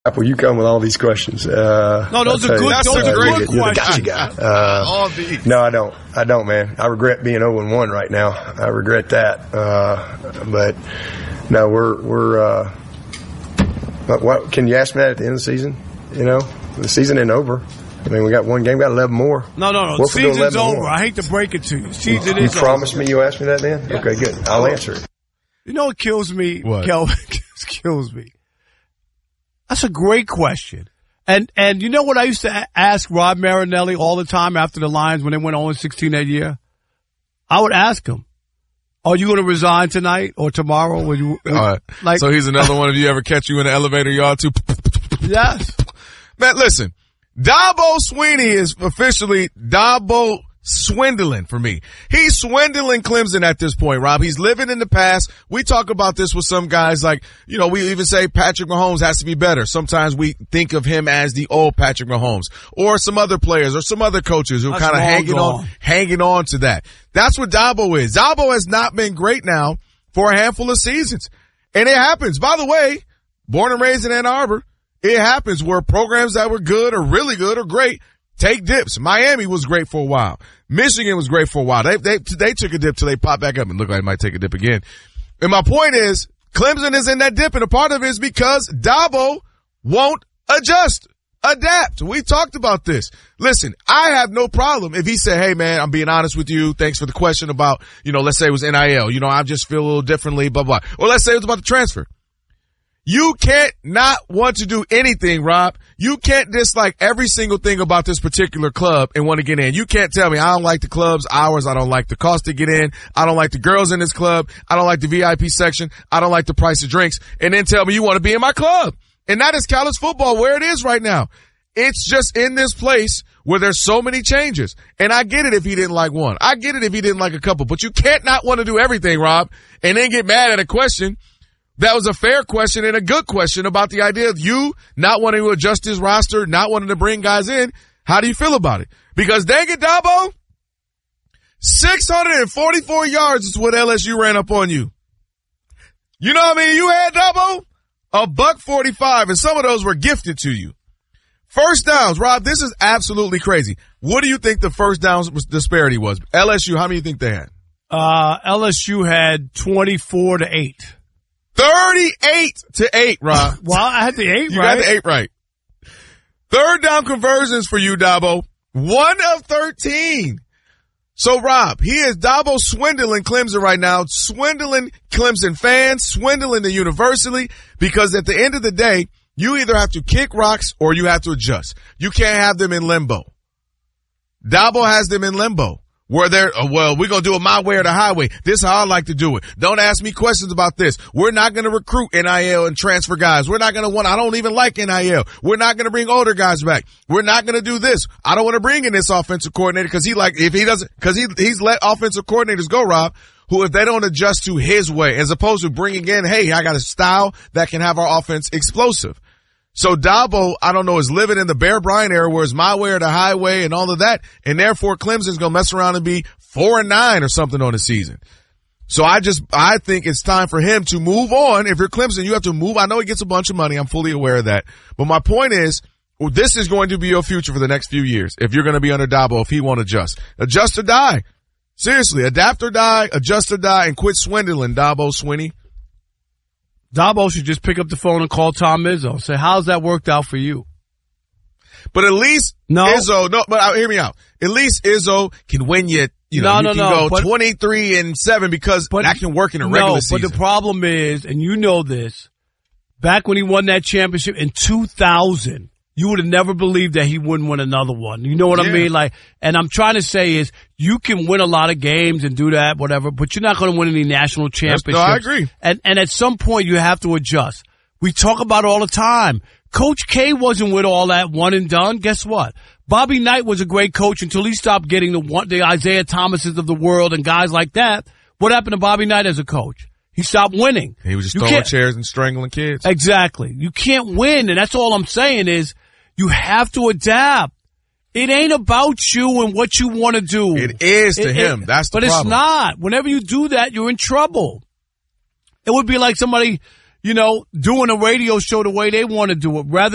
Well, you come with all these questions. No, those are good. Those are good questions. Gotcha guy. No, I don't. I don't, man. I regret being 0-1 right now. I regret that. But no, we're. What can you ask me that at the end of the season? You know, the season ain't over. I mean, we got one game, got 11 more. No. What Season's over. I hate to break it to you. Season is over. You promised me you asked me that then? Yeah. Okay, good. I'll answer it. You know what kills me, what? Kelvin? Kills me. That's a great question. And you know what I used to ask Rod Marinelli all the time after the Lions when they went 0-16 that year? I would ask him, are you going to resign tonight or tomorrow? Will you, so he's another one of you ever catch you in the elevator yard too? Yes. Man, listen, Dabo Swinney is officially Dabo swindling for me. He's swindling Clemson at this point, Rob. He's living in the past. We talk about this with some guys like, you know, we even say Patrick Mahomes has to be better. Sometimes we think of him as the old Patrick Mahomes or some other players or some other coaches who kind of hanging on to that. That's what Dabo is. Dabo has not been great now for a handful of seasons. And it happens. By the way, born and raised in Ann Arbor, it happens where programs that were good or really good or great take dips. Miami was great for a while. Michigan was great for a while. They took a dip till they popped back up and look like they might take a dip again. And my point is, Clemson is in that dip, and a part of it is because Dabo won't adapt. We talked about this. Listen, I have no problem if he said, hey man, I'm being honest with you. Thanks for the question about, you know, let's say it was NIL. You know, I just feel a little differently, blah, blah. Or let's say it was about the transfer. You can't not want to do anything, Rob. You can't dislike every single thing about this particular club and want to get in. You can't tell me I don't like the club's hours. I don't like the cost to get in. I don't like the girls in this club. I don't like the VIP section. I don't like the price of drinks. And then tell me you want to be in my club. And that is college football where it is right now. It's just in this place where there's so many changes. And I get it if he didn't like one. I get it if he didn't like a couple. But you can't not want to do everything, Rob, and then get mad at a question. That was a fair question and a good question about the idea of you not wanting to adjust his roster, not wanting to bring guys in. How do you feel about it? Because dang it, Dabo, 644 yards is what LSU ran up on you. You know how many you had, Dabo? $145, and some of those were gifted to you. First downs, Rob, this is absolutely crazy. What do you think the first downs disparity was? LSU, how many do you think they had? LSU had 24-8. 38-8, Rob. Well, I had the 8 right. You got the 8 right. Third down conversions for you, Dabo. 1 of 13. So, Rob, he is Dabo swindling Clemson right now, swindling Clemson fans, swindling the university, because at the end of the day, you either have to kick rocks or you have to adjust. You can't have them in limbo. Dabo has them in limbo. Where they're, we're going to do it my way or the highway. This is how I like to do it. Don't ask me questions about this. We're not going to recruit NIL and transfer guys. We're not going to I don't even like NIL. We're not going to bring older guys back. We're not going to do this. I don't want to bring in this offensive coordinator because he's let offensive coordinators go, Rob, who if they don't adjust to his way, as opposed to bringing in, hey, I got a style that can have our offense explosive. So Dabo, I don't know, is living in the Bear Bryant era where it's my way or the highway and all of that. And therefore Clemson's going to mess around and be 4-9 or something on the season. So I think it's time for him to move on. If you're Clemson, you have to move. I know he gets a bunch of money. I'm fully aware of that. But my point is, this is going to be your future for the next few years. If you're going to be under Dabo, if he won't adjust. Adjust or die. Seriously, adapt or die, adjust or die, and quit swindling, Dabo Swinney. Dabo should just pick up the phone and call Tom Izzo. Say, how's that worked out for you? But at least Izzo, hear me out. At least Izzo can win you go 23-7 because that can work in a regular season. But the problem is, and you know this, back when he won that championship in 2000, you would have never believed that he wouldn't win another one. You know what I mean? And I'm trying to say is, you can win a lot of games and do that, whatever, but you're not going to win any national championships. No, I agree. And at some point you have to adjust. We talk about it all the time. Coach K wasn't with all that one and done. Guess what? Bobby Knight was a great coach until he stopped getting the Isaiah Thomases of the world and guys like that. What happened to Bobby Knight as a coach? He stopped winning. He was just throwing chairs and strangling kids. Exactly. You can't win, and that's all I'm saying is, you have to adapt. It ain't about you and what you want to do. It is to him. That's the problem. But it's not. Whenever you do that, you're in trouble. It would be like somebody, doing a radio show the way they want to do it, rather